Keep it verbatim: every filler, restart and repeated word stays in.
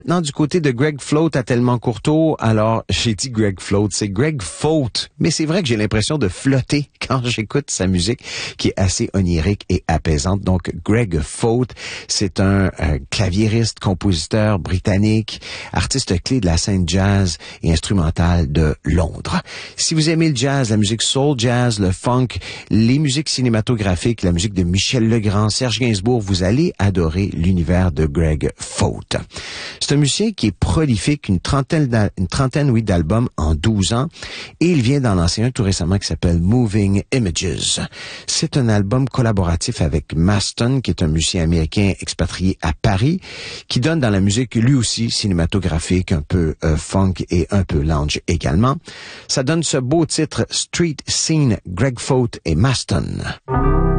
Non, du côté de Greg Float à Tellement Courteau, alors j'ai dit Greg Float, c'est Greg Faute. Mais c'est vrai que j'ai l'impression de flotter quand j'écoute sa musique qui est assez onirique et apaisante. Donc Greg Faute, c'est un euh, claviériste, compositeur britannique, artiste clé de la scène jazz et instrumentale de Londres. Si vous aimez le jazz, la musique soul jazz, le funk, les musiques cinématographiques, la musique de Michel Legrand, Serge Gainsbourg, vous allez adorer l'univers de Greg Faute. C'est un musicien qui est prolifique, une trentaine, une trentaine, oui, d'albums en douze ans, et il vient d'en lancer un tout récemment qui s'appelle Moving Images. C'est un album collaboratif avec Maston, qui est un musicien américain expatrié à Paris, qui donne dans la musique lui aussi cinématographique, un peu euh, funk et un peu lounge également. Ça donne ce beau titre Street Scene, Greg Faute et Maston.